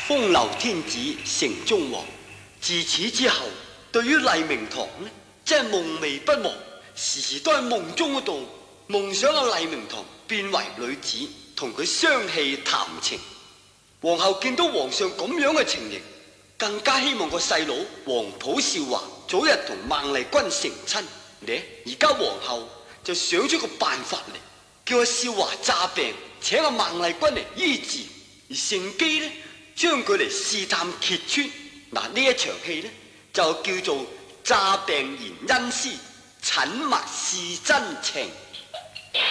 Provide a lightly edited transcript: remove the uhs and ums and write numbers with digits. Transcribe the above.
風流天子城中王。自此之後，對於黎明堂呢，真係夢寐不忘，時時都喺夢中嗰度夢想阿黎明堂變為女子，同佢相戲談情。皇后見到皇上咁樣嘅情形，更加希望個細佬皇甫少華早日同孟麗君成親。呢，而家皇后就想咗個辦法嚟，叫阿少華詐病，請阿孟麗君嚟醫治，而乘機呢將佢嚟試探揭穿。嗱，呢一場戲呢就叫做詐病言恩師，診脈試真情。